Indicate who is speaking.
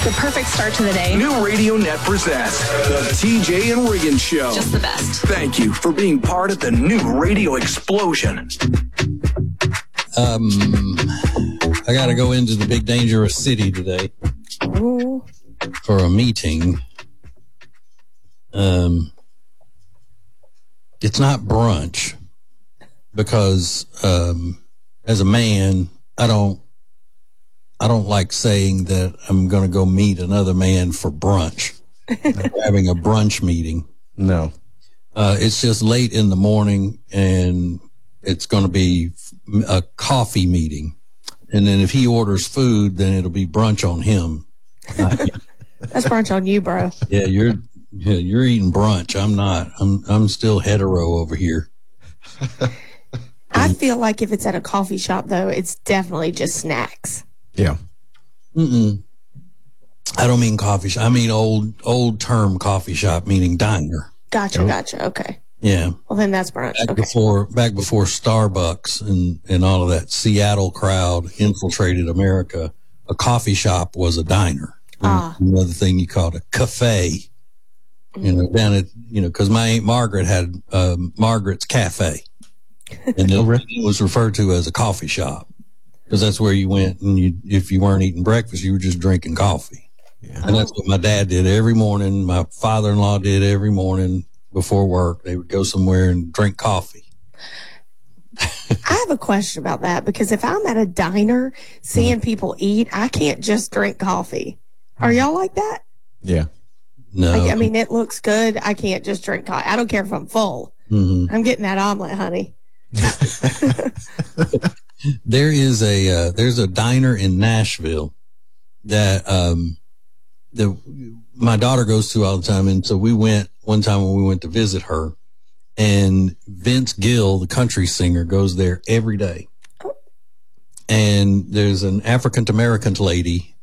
Speaker 1: The perfect start to the day.
Speaker 2: New Radio Net presents the TJ and Regan Show.
Speaker 1: Just the best.
Speaker 2: Thank you for being part of the new radio explosion.
Speaker 3: I got to go into the big dangerous city today for a meeting. It's not brunch because as a man, I don't like saying that I'm going to go meet another man for brunch. Having a brunch meeting.
Speaker 4: No.
Speaker 3: It's just late in the morning and it's going to be a coffee meeting. And then if he orders food, then it'll be brunch on him.
Speaker 5: That's brunch on you, bro.
Speaker 3: Yeah, you're eating brunch. I'm not. I'm still hetero over here.
Speaker 5: I feel like if it's at a coffee shop, though, it's definitely just snacks.
Speaker 4: Yeah.
Speaker 3: I don't mean coffee shop. I mean old term coffee shop, meaning diner.
Speaker 5: Gotcha. Okay.
Speaker 3: Yeah.
Speaker 5: Well, then that's brunch.
Speaker 3: Back before Starbucks and all of that Seattle crowd infiltrated America, a coffee shop was a diner. Another thing you called a cafe. Down at, because my Aunt Margaret had Margaret's Cafe. And it was referred to as a coffee shop because that's where you went and if you weren't eating breakfast, you were just drinking coffee. Yeah. And that's what my dad did every morning. My father-in-law did every morning before work. They would go somewhere and drink coffee.
Speaker 5: I have a question about that because if I'm at a diner seeing people eat, I can't just drink coffee. Are y'all like that?
Speaker 4: Yeah.
Speaker 3: No.
Speaker 5: I mean, it looks good. I can't just drink coffee. I don't care if I'm full. I'm getting that omelet, honey.
Speaker 3: There's a diner in Nashville that my daughter goes to all the time, and so we went one time when we went to visit her, and Vince Gill, the country singer, goes there every day. And there's an African American lady